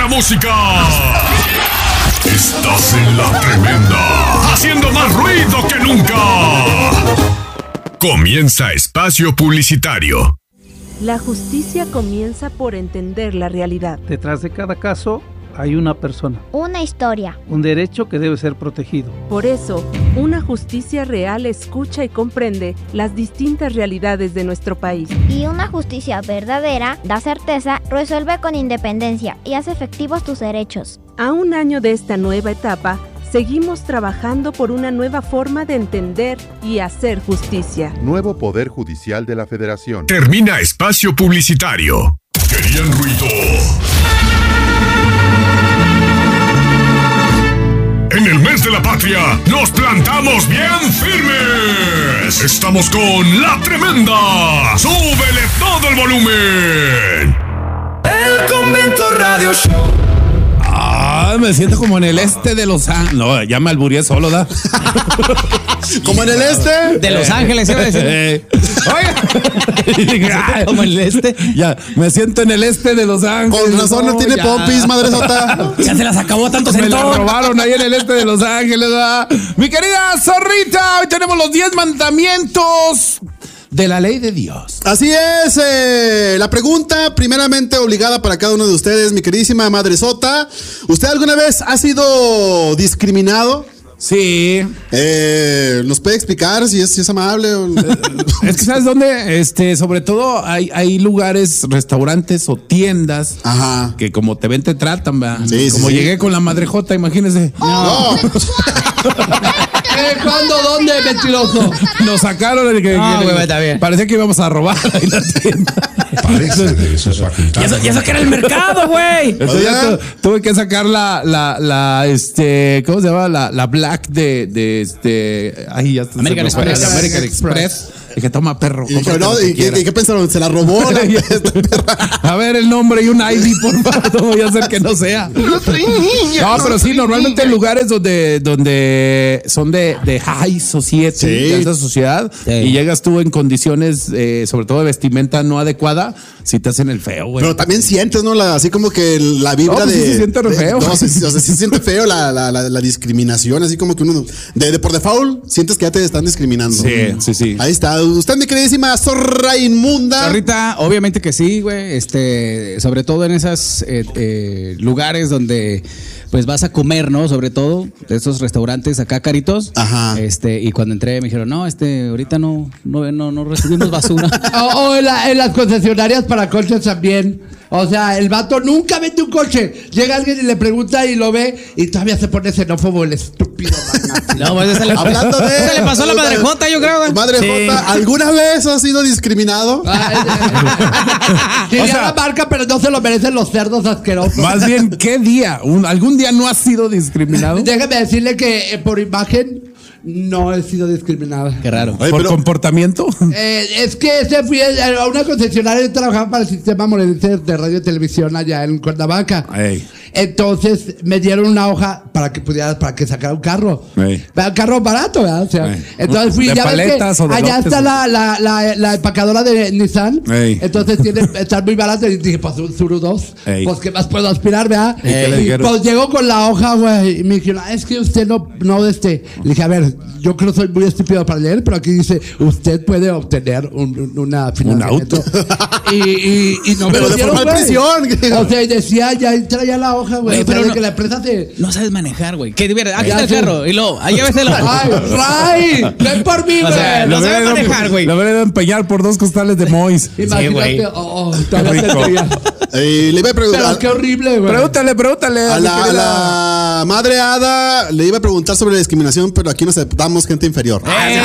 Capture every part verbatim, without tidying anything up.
música. Estás en La Tremenda, haciendo más ruido que nunca. Comienza Espacio Publicitario. La justicia comienza por entender la realidad. Detrás de cada caso hay una persona. Una historia. Un derecho que debe ser protegido. Por eso, una justicia real escucha y comprende las distintas realidades de nuestro país. Y una justicia verdadera da certeza, resuelve con independencia y hace efectivos tus derechos. A un año de esta nueva etapa, seguimos trabajando por una nueva forma de entender y hacer justicia. Nuevo Poder Judicial de la Federación. Termina Espacio Publicitario. ¿Querían ruido? En el mes de la patria nos plantamos bien firmes. Estamos con La Tremenda. ¡Súbele todo el volumen! El Convento Radio Show. Ah, me siento como en el este de Los Ángeles. No, ya me albureé solo, ¿da? ¿Como en el este? De Los Ángeles, iba a decir. Eh, Oiga. Como en el este. Ya, me siento en el este de Los Ángeles. Con razón no, no tiene ya. pompis, madresota. Ya se las acabó tanto Me la sentón. robaron ahí en el este de Los Ángeles, ¿verdad? Mi querida Zorrita, hoy tenemos los diez mandamientos de la ley de Dios. Así es, eh, la pregunta primeramente obligada para cada uno de ustedes, mi queridísima madresota. ¿Usted alguna vez ha sido discriminado? Sí. Eh, ¿Nos puede explicar si es, si es amable? O... Es que ¿sabes dónde? Este, sobre todo hay, hay lugares, restaurantes o tiendas. Ajá. Que como te ven te tratan, ¿verdad? Sí, como sí, llegué sí. con la madrejota, imagínese. No. ¿Eh, ¿Cuándo? ¿Dónde, mentiroso? Nos sacaron el que, No, que- güey, está bien. parecía que íbamos a robar ahí la tienda. Parece de sus Y facultades. eso, y eso que era el mercado, güey. Entonces ya tu- tuve que sacar la, la, la, este, ¿cómo se llama? La, la black de, de, este, ay, ya está. American se me fue. Express. American Express. Dije, toma, perro. Y, dije, cómprate no, lo que y, quieras. y- ¿y qué pensaron? ¿Se la robó? La... A ver el nombre y un I D, por favor. No voy a hacer que no sea. No, pero sí, normalmente en lugares donde, donde son de, de high society, Sí. de alta sociedad, Sí. y llegas tú en condiciones, eh, sobre todo de vestimenta no adecuada, si te hacen el feo, güey. Pero también sientes, ¿no? La, así como que la vibra No, pues de. sí se siente re de- feo. No, sí, sí, o sea, sí se siente feo la, la, la, la discriminación, así como que uno. De, de por default, sientes que ya te están discriminando. Sí, sí, sí. Ahí está. Usted, mi queridísima zorra inmunda. Ahorita, obviamente que sí, güey. Este, sobre todo en esos eh, eh, lugares donde pues vas a comer, ¿no? Sobre todo de esos restaurantes acá caritos. Ajá. Este, y cuando entré me dijeron, no, este, ahorita no, no, no, no recibimos basura. O, o en, la- en las concesionarias para coches también. O sea, el vato nunca vende un coche. Llega alguien y le pregunta y lo ve y todavía se pone xenófobo el estúpido. No, pues ese le, Hablando de. ese le pasó a la madrejota, yo creo, güey. Madrejota, Sí. ¿alguna vez has sido discriminado? Diría O sea- la marca, pero no se lo merecen los cerdos asquerosos. Más bien, ¿qué día? Un- ¿Algún día no has sido discriminado? Déjame decirle que eh, por imagen no he sido discriminado. Qué raro. Oye, ¿Por pero- comportamiento? Eh, es que se fui a una concesionaria. Yo trabajaba para el sistema morelense de radio y televisión allá en Cuernavaca. Ey. Entonces me dieron una hoja para que pudiera, para que sacara un carro. Ey. Un carro barato, ¿verdad? O sea, Ey. entonces fui, ¿De ya ves que paletas o de allá lotes? está la, la, la, la empacadora de Nissan. Ey. Entonces tiene, está muy barato. Y dije, pues un Zuru dos. Ey. Pues qué más puedo aspirar, ¿verdad? ¿Y qué le Y dijeron? pues llegó con la hoja, güey. Y me dijeron, "Ah, es que usted no, no, este. Le dije, a ver, yo creo que soy muy estúpido para leer, pero aquí dice, usted puede obtener un, un- una financiamiento. y, y, y no me Pero lo de dieron, forma de güey. prisión. O sea, y decía, ya traía la hoja, güey. Güey, O sea, pero de no- que la empresa se... No sabes manejar, güey. Qué divierte. Aquí Ya está el sé. carro. Y luego, ahí lléveselo. ¡Ay, Ray! ¡Ven por mí, O güey! sea, Lo no sabe hubiera ido- manejar, güey. Lo hubiera ido a empeñar por dos costales de Mois. Imagínate, güey. oh, oh, todavía Rico. tendría. Eh, le iba a preguntar. Pero qué horrible, güey. Pregúntale, pregúntale. A mi la, a querida- la madre Ada le iba a preguntar sobre la discriminación, pero aquí nos aceptamos gente inferior. ¡Eh!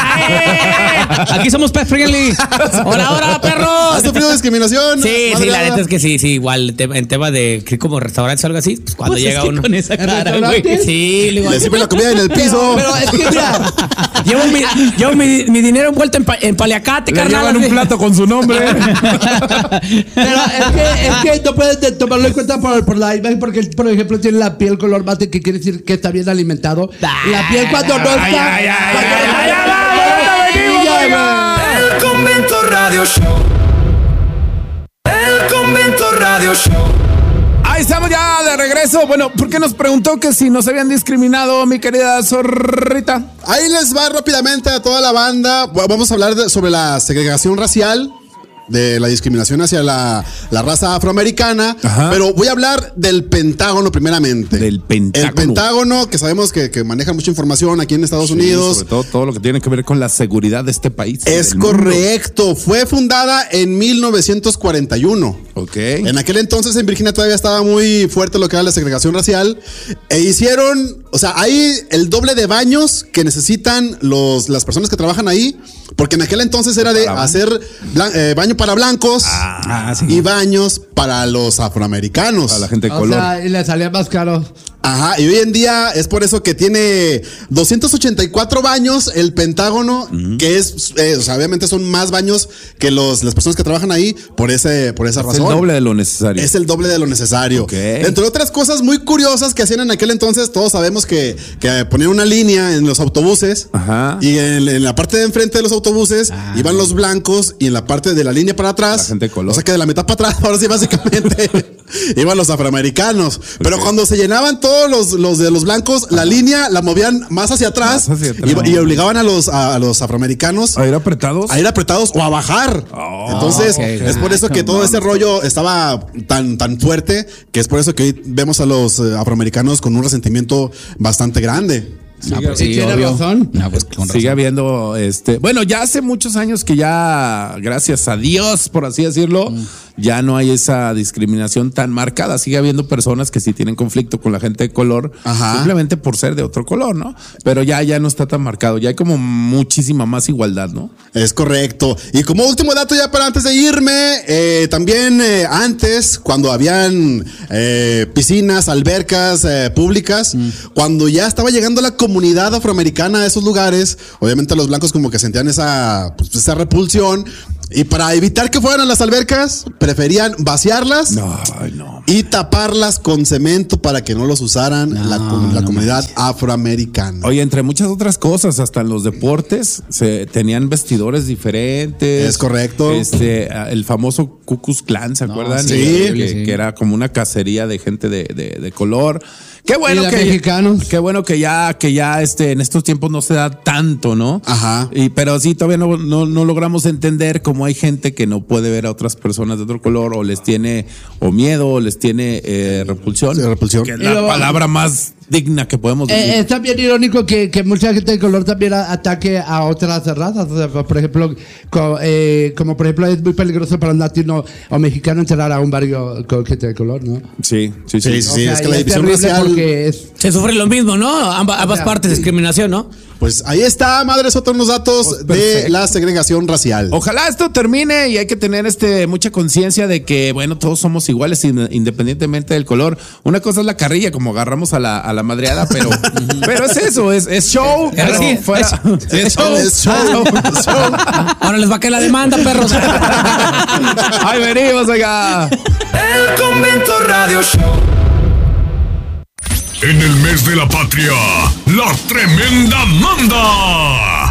Aquí somos pet friendly. Hola, hola, perros. ¿Has sufrido discriminación? Sí, madre sí, la Ada? neta es que sí, sí, igual te- en tema de que como restaurantes o algo así, pues cuando Pues llega es que uno con esa ¿En cara, güey. restaurantes? Sí, le digo, Le sirve la comida en el piso. Pero es que mira, llevo mi, llevo mi, mi dinero envuelto en, pa- en paliacate, Le carnal. llevan un así. plato con su nombre. pero es que, es que no puedes de- tomarlo en cuenta por, por la imagen, porque él, por ejemplo, tiene la piel color mate, que quiere decir que está bien alimentado. La piel cuando no está. Ay, ay, ay, cuando ay, no ay, está- ay, ay, Sí, ya, güey. El Convento Radio Show. El Convento Radio Show. Ahí estamos ya de regreso. Bueno, ¿por qué nos preguntó que si nos habían discriminado, mi querida Zorrita? Ahí les va rápidamente a toda la banda. Vamos a hablar de, sobre la segregación racial, de la discriminación hacia la, la raza afroamericana. Ajá. Pero voy a hablar del Pentágono primeramente. Del Pentágono. El Pentágono, que sabemos que, que maneja mucha información aquí en Estados sí, Unidos. Sobre todo todo lo que tiene que ver con la seguridad de este país. Es correcto. Mundo. Fue fundada en mil novecientos cuarenta y uno. Ok. En aquel entonces en Virginia todavía estaba muy fuerte lo que era la segregación racial. E hicieron, o sea, hay el doble de baños que necesitan los, las personas que trabajan ahí. Porque en aquel entonces era de para hacer blan, eh, baño para blancos ah, sí. y baños para los afroamericanos. Para la gente de o color. Sea, y le salía más caro. Ajá, y hoy en día es por eso que tiene doscientos ochenta y cuatro baños el Pentágono, uh-huh. que es, eh, o sea, obviamente son más baños que los, las personas que trabajan ahí por ese, por esa es razón. Es el doble de lo necesario. Es el doble de lo necesario. Okay. Entre otras cosas muy curiosas que hacían en aquel entonces, todos sabemos que, que ponían una línea en los autobuses. Ajá. Y en, en la parte de enfrente de los autobuses ah. iban los blancos y en la parte de la línea para atrás, la gente de color. O sea que de la mitad para atrás, ahora sí básicamente iban los afroamericanos. Okay. Pero cuando se llenaban todos los, los de los blancos, ajá. la línea la movían más hacia atrás, más hacia atrás. Y, y obligaban a los, a, a los afroamericanos a ir apretados, a ir apretados o a bajar. Oh, Entonces okay. es por eso que todo ese rollo estaba tan, tan fuerte, que es por eso que hoy vemos a los afroamericanos con un resentimiento bastante grande. No, pues sí, tiene razón. No, pues con sigue razón. habiendo este. Bueno, ya hace muchos años que ya, gracias a Dios, por así decirlo, mm. ya no hay esa discriminación tan marcada. Sigue habiendo personas que sí tienen conflicto con la gente de color, ajá. simplemente por ser de otro color, ¿no? Pero ya, ya no está tan marcado. Ya hay como muchísima más igualdad, ¿no? Es correcto. Y como último dato, ya para antes de irme, eh, también eh, antes, cuando habían eh, piscinas, albercas eh, públicas, mm. cuando ya estaba llegando la comunidad afroamericana a esos lugares, obviamente los blancos como que sentían esa, pues, esa repulsión, y para evitar que fueran a las albercas preferían vaciarlas no, no, y taparlas con cemento para que no los usaran no, la, la no comunidad manches. afroamericana. Oye, entre muchas otras cosas, hasta en los deportes se tenían vestidores diferentes. Es correcto. Este, el famoso Ku Klux Klan, ¿se no, acuerdan? Sí, que, sí. Que, que era como una cacería de gente de, de, de color. Qué bueno que mexicanos. Qué bueno que ya que ya este en estos tiempos no se da tanto, ¿no? Ajá. Y pero sí todavía no, no, no logramos entender cómo hay gente que no puede ver a otras personas de otro color o les tiene o miedo o les tiene eh, repulsión. Sí, repulsión. Que es la lo, palabra más digna que podemos decir. Eh, es también irónico que, que mucha gente de color también ataque a otras razas. O sea, por ejemplo, co, eh, como por ejemplo es muy peligroso para un latino o mexicano entrar a un barrio con gente de color, ¿no? Sí, sí, sí. sí, sí, sí. Es que la división racial es... se sufre lo mismo, ¿no? Amba, ambas o sea, partes, discriminación, ¿no? Pues ahí está, madres, otros los datos pues de la segregación racial. Ojalá esto termine y hay que tener este mucha conciencia de que, bueno, todos somos iguales independientemente del color. Una cosa es la carrilla, como agarramos a la, a la madreada, pero, pero es eso, es, es show. Pero sí, fuera. Es, es show. Es show. Es show. Ahora les va a caer la demanda, perros. Ahí venimos, oiga. El Convento Radio Show. En el mes de la patria, la tremenda manda.